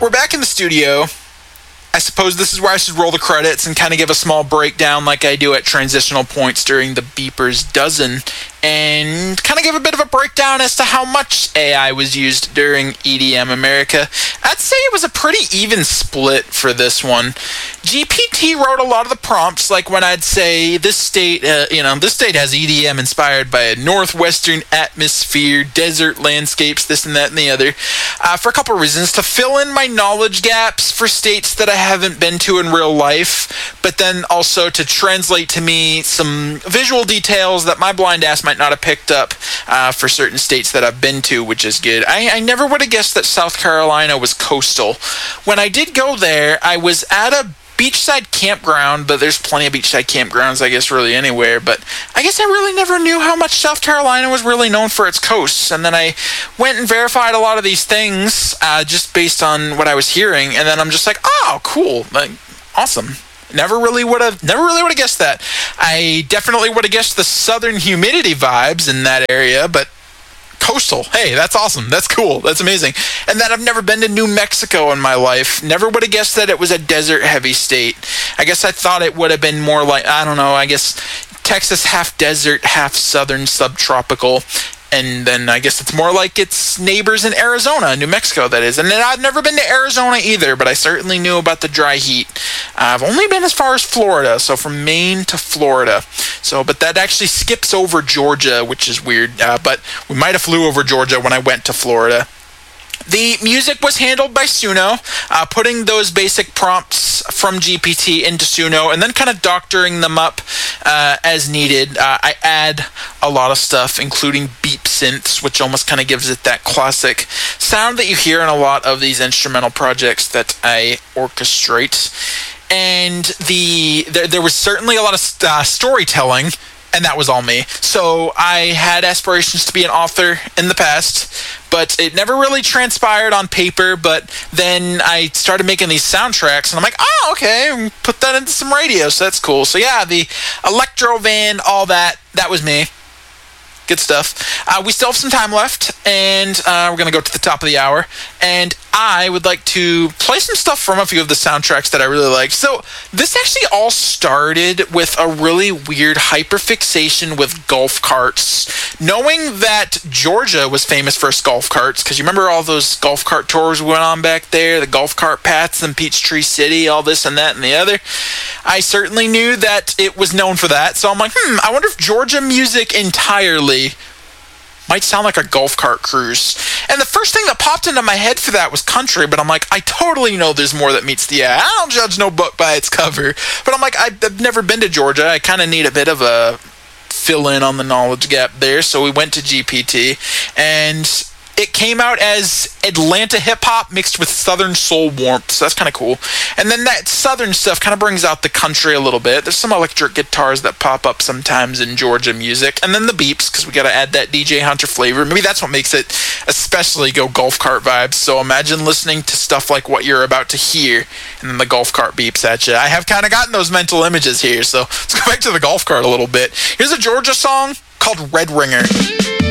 we're back in the studio. I suppose this is where I should roll the credits and kind of give a small breakdown like I do at transitional points during the Beeper's Dozen, and kind of give a bit of a breakdown as to how much AI was used during EDM America. I'd say it was a pretty even split for this one. GPT wrote a lot of the prompts, like when I'd say this state has EDM inspired by a northwestern atmosphere, desert landscapes, this and that and the other, for a couple of reasons. To fill in my knowledge gaps for states that I haven't been to in real life, but then also to translate to me some visual details that my blind ass might not have picked up for certain states that I've been to, which is good. I never would have guessed that South Carolina was coastal. When I did go there, I was at a beachside campground, but there's plenty of beachside campgrounds, I guess, really anywhere. But I guess I really never knew how much South Carolina was really known for its coasts. And then I went and verified a lot of these things just based on what I was hearing. And then I'm just like, oh, cool, like, awesome. Never really would have guessed that. I definitely would have guessed the southern humidity vibes in that area, but coastal. Hey, that's awesome. That's cool. That's amazing. And then I've never been to New Mexico in my life. Never would have guessed that it was a desert-heavy state. I guess I thought it would have been more like, I don't know, I guess Texas half desert, half southern subtropical. And then I guess it's more like its neighbors in Arizona, New Mexico, that is. And then I've never been to Arizona either, but I certainly knew about the dry heat. I've only been as far as Florida, so from Maine to Florida. But that actually skips over Georgia, which is weird. But we might have flew over Georgia when I went to Florida. The music was handled by Suno, putting those basic prompts from GPT into Suno and then kind of doctoring them up as needed. I add a lot of stuff, including beep synths, which almost kind of gives it that classic sound that you hear in a lot of these instrumental projects that I orchestrate. And there was certainly a lot of storytelling, and that was all me. So I had aspirations to be an author in the past, but it never really transpired on paper. But then I started making these soundtracks, and I'm like, oh, okay, put that into some radio, so that's cool. So yeah, the electro van, all that was me. Good stuff. We still have some time left, and we're going to go to the top of the hour. And I would like to play some stuff from a few of the soundtracks that I really like. So this actually all started with a really weird hyperfixation with golf carts. Knowing that Georgia was famous for its golf carts, because you remember all those golf cart tours we went on back there, the golf cart paths in Peachtree City, all this and that and the other. I certainly knew that it was known for that. So I'm like, I wonder if Georgia music entirely might sound like a golf cart cruise. And the first thing that popped into my head for that was country, but I'm like, I totally know there's more that meets the eye. I don't judge no book by its cover. But I'm like, I've never been to Georgia. I kind of need a bit of a fill in on the knowledge gap there. So we went to GPT, and it came out as Atlanta hip-hop mixed with Southern soul warmth, so that's kind of cool. And then that Southern stuff kind of brings out the country a little bit. There's some electric guitars that pop up sometimes in Georgia music. And then the beeps, because we got to add that DJ Hunter flavor. Maybe that's what makes it especially go golf cart vibes. So imagine listening to stuff like what you're about to hear, and then the golf cart beeps at you. I have kind of gotten those mental images here, so let's go back to the golf cart a little bit. Here's a Georgia song called Red Ringer.